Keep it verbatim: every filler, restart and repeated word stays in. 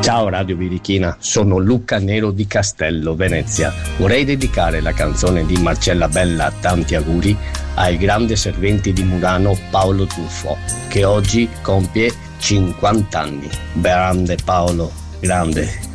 Ciao Radio Birichina, sono Luca Nero di Castello, Venezia. Vorrei dedicare la canzone di Marcella Bella, Tanti auguri, ai grande servente di Murano Paolo Tuffo, che oggi compie cinquanta anni. Grande Paolo, grande.